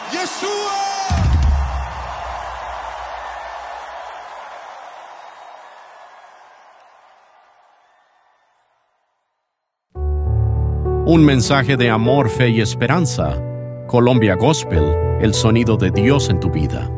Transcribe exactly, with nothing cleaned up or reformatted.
Yeshua. Un mensaje de amor, fe y esperanza. Columbia Gospel, el sonido de Dios en tu vida.